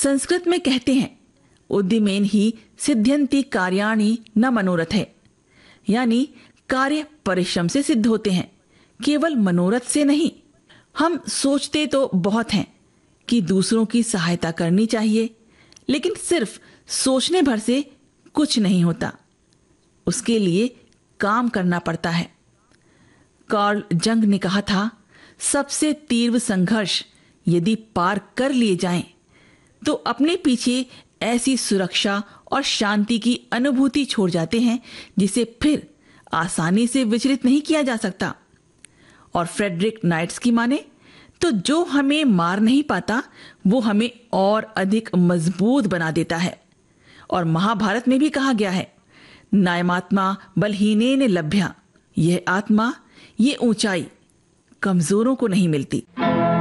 संस्कृत में कहते हैं, उद्यमेन ही सिद्ध्यन्ति कार्याणि न मनोरथ है, यानी कार्य परिश्रम से सिद्ध होते हैं, केवल मनोरथ से नहीं। हम सोचते तो बहुत हैं कि दूसरों की सहायता करनी चाहिए, लेकिन सिर्फ सोचने भर से कुछ नहीं होता, उसके लिए काम करना पड़ता है। कार्ल जंग ने कहा था, सबसे तीव्र संघर्ष यदि पार कर लिए जाएं, तो अपने पीछे ऐसी सुरक्षा और शांति की अनुभूति छोड़ जाते हैं जिसे फिर आसानी से विचलित नहीं किया जा सकता। और फ्रेडरिक नाइट्स की माने तो जो हमें मार नहीं पाता वो हमें और अधिक मजबूत बना देता है। और महाभारत में भी कहा गया है, नायमात्मा बलहीनेन लभ्या, यह आत्मा, ये ऊंचाई कमजोरों को नहीं मिलती।